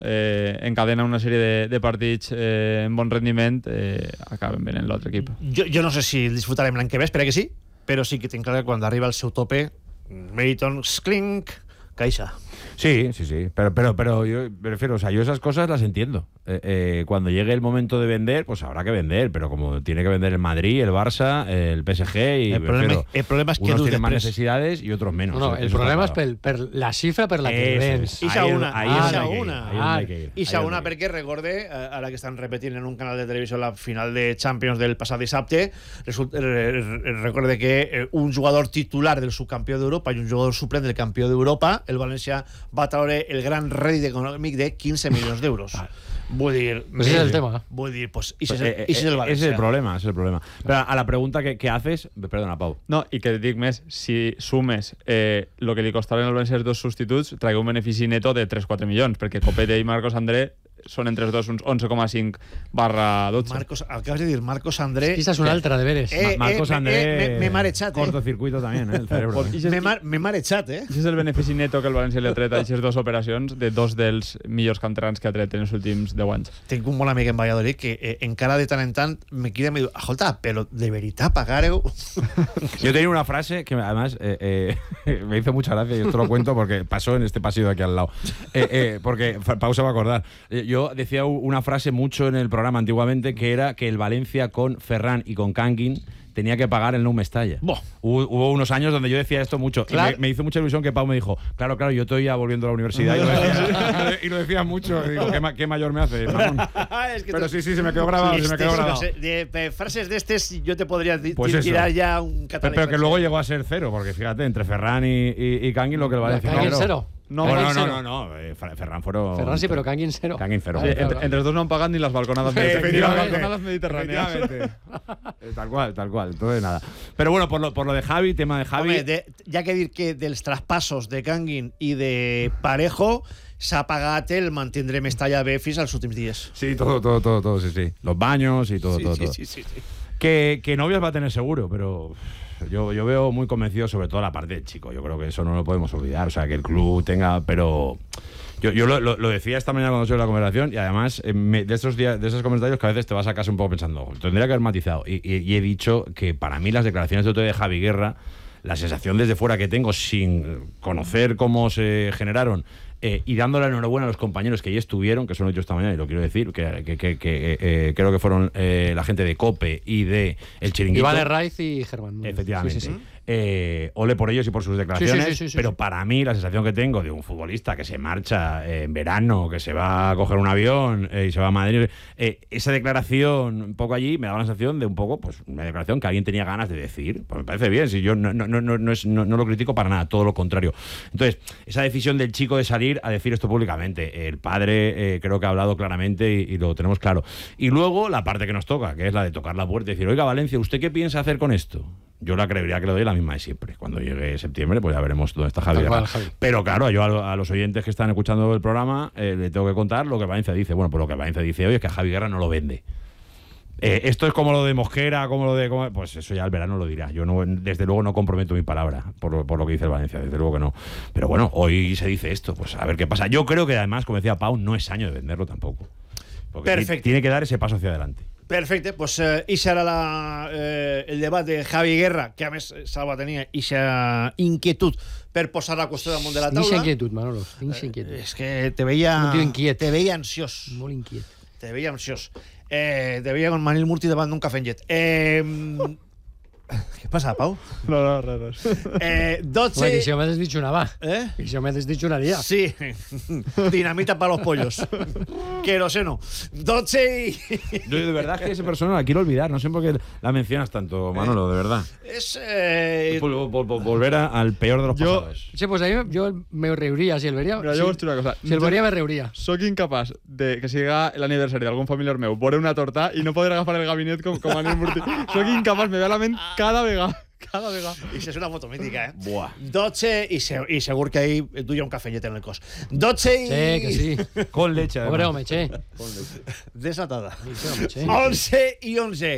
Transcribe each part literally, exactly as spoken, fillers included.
eh, encadena una sèrie de, de partits eh, en bon rendiment, eh, acaben venent l'altre equip. Jo, jo no sé si el disfrutarem l'any que ve, espera que sí, però sí que tinc clar que quan arriba al seu tope, Meriton, Sklink, caixa. Sí, sí, sí, pero, pero, pero yo me refiero, o sea, yo esas cosas las entiendo. Eh, eh, cuando llegue el momento de vender, pues habrá que vender, pero como tiene que vender el Madrid, el Barça, el P S G y el problema, refiero, el problema és que unos tu tienen más després... necesidades y otros menos. No, no, el Eso problema és está per, per la xifra per la que Eso vens. es. Ixa Ahí es- una, ahí es ixa donde hay que ir, una. ahí es donde hay que ir, Ixa ahí es una, donde hay que ir. perquè recorde, eh, ara que estan repetint en un canal de televisió la final de Champions del passat dissabte, resulta, eh, recorde que eh, un jugador titular del subcampió d'Europa i un jugador suplent del campió d'Europa, el València va traure el gran rèdit econòmic de quinze milions d'euros. Vull dir... Pues ese es el tema. Vull dir, pues, ese Pues, es el, eh, ese es el eh, València. ese es el problema, ese es el problema. Pero a la pregunta que, que haces, perdona, Pau. No, i que et dic més, si sumes eh, lo que li costaran al València els dos substituts, tragué un benefici neto de tres quatre milions, perquè Copete i Marcos André són entre els dos uns onze coma cinc barra dotze. Marcos, acabas de dir Marcos André... Esta es una altra, de veres. Eh, Ma- Marcos eh, André, eh, me- me he marejat, eh. cortocircuito también, ¿eh? El cerebro. I M'he mar, m'he marejat, eh? Això és el benefici neto que el València li ha tret a aquestes dues operacions de dos dels millors canterans que ha tret en els últims deu anys. Tinc un bon amic en Valladolid que eh, encara de tant en tant me queda y me diu, escolta, però de veritat pagareu? Yo tenía una frase que además eh, eh, me hizo mucha gracia y esto lo cuento porque pasó en este pasillo de aquí al lado. Eh, eh, porque Pau se va a acordar. Eh, Yo decía u- una frase mucho en el programa antiguamente que era que el Valencia con Ferran y con Kangin tenía que pagar el no Mestalla. Buah. Hubo, hubo unos años donde yo decía esto mucho. Y Claro. me, me hizo mucha ilusión que Pau me dijo, claro, claro, yo estoy ya volviendo a la universidad. Y lo decía, y lo decía mucho. Y digo, ¿qué, ma- qué mayor me hace, mamón? Es que Pero tú- sí, sí, se me quedó grabado, se me quedó Este, grabado. no sé, de, de frases de este yo te podría di- Pues ti- eso. tirar ya un Pero, catalán. pero que luego llegó a ser cero, porque fíjate, entre Ferran y, y, y Kangin lo que el Valencia Kangin cobró. cero. No, No, Kangin no, no, cero. no, no, eh, Fer- Ferran fueron... Ferran sí, pero Kangin cero. Kangin cero. Sí, entre, entre els dos no han pagat ni les balconadas, ni las balconadas mediterráneas. Efectivamente. Eh, Tal cual, tal cual. Entonces, nada. Pero bueno, por lo, por lo de Javi, tema de Javi... Home, de, ya que dir que dels traspasos de Kangin i de Parejo s'ha pagat el mantindré Mestalla B fins als últims dies. Sí, todo, todo, todo, todo, sí, sí. Los baños y todo, Sí, todo, sí, todo. sí, sí, sí. Que, que novias va a tener seguro, pero yo, yo veo muy convencido sobre todo la parte del chico. Yo creo que eso no lo podemos olvidar. O sea, que el club tenga, pero... Yo, yo lo, lo, lo decía esta mañana cuando estuve en la conversación y además eh, me- de esos días, de esos comentarios que a veces te vas a casa un poco pensando, tendría que haber matizado. Y, y- y he dicho que para mí las declaraciones de otro de Javi Guerra, la sensación desde fuera que tengo sin conocer cómo se generaron eh, y dándole la enhorabuena a los compañeros que ya estuvieron, que son ellos esta mañana y lo quiero decir, que, que, que, que, eh, creo que fueron eh, la gente de COPE y de El Chiringuito. Iván Herraiz y Germán Núñez. Efectivamente. Sí, sí, sí. Eh, ole por ellos y por sus declaraciones. Sí, sí, sí, sí, pero sí. para mí, la sensación que tengo de un futbolista que se marcha eh, en verano, que se va a coger un avión eh, y se va a Madrid, eh, esa declaración un poco allí me daba la sensación de un poco, pues, una declaración que alguien tenía ganas de decir. Pues me parece bien, si yo no, no, no, no, no, es- no, no lo critico para nada, todo lo contrario. Entonces, esa decisión del chico de salir a decir esto públicamente, el padre eh, creo que ha hablado claramente y, y lo tenemos claro. Y luego la parte que nos toca, que es la de tocar la puerta y decir, oiga, Valencia, ¿usted qué piensa hacer con esto? Yo la creería que le doy la misma de siempre. Cuando llegue septiembre, pues ya veremos dónde está Javi. Tal cual, Guerra. Javi. Pero claro, yo a, lo- a los oyentes que están escuchando el programa eh, le tengo que contar lo que Valencia dice. Bueno, pues lo que Valencia dice hoy es que Javi Guerra no lo vende. Eh, esto es como lo de Mosquera, como lo de... como- pues eso ya el verano lo dirá. Yo no, desde luego no comprometo mi palabra por, lo- por lo que dice el Valencia, desde luego que no. Pero bueno, hoy se dice esto, pues a ver qué pasa. Yo creo que además, como decía Pau, no es año de venderlo tampoco. Porque Perfecto. ti- tiene que dar ese paso hacia adelante. Perfecte, pues eh, i serà la, eh, el debat de Javi Guerra, que a més Salva tenia ixa inquietud per posar la qüestió damunt de la Tinc taula. inquietud, Manolo. Tinc inquietud. És que te veia... Un tio inquiet. Te veia ansiós. Molt inquiet. Te veia ansiós. Eh, te veia con Manil Murti davant d'un cafenget. Eh, què passa, Pau? No, no, res, res. Eh, dotze... Bueno, que si yo me has dicho una va. Eh? Que si yo me has dicho una día. Sí, dinamita para los pollos. Queroseno. Dotze y... Yo de verdad que esa persona la quiero olvidar. No sé por qué la mencionas tanto, Manolo, de verdad. Es... Eh... Vol- vol- vol- Volver a- al peor de los Yo- pasados. Sí, pues ahí yo me reiría. Si el vería, Mira, si, jo vols dir una cosa. si el vería me reiría. Soc incapaç de que siga l'aniversari d'algun familiar meu, veure una torta i no poder agafar el gabinet com, com Anil Murti. Soc incapaç, me ve a la ment cada vegada. Cada vegada. I això és una foto mítica, eh? Buah. Dotze i, se, i segur que ahí duia un cafeñet en el cos. Dotze i... Sí, que sí. Con leche, además. Pobre home, che. Desatada. Sí, home, che. Once i onze.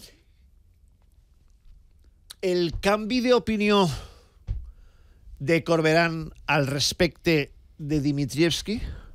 El canvi d'opinió de Corberán al respecte de Dimitrievski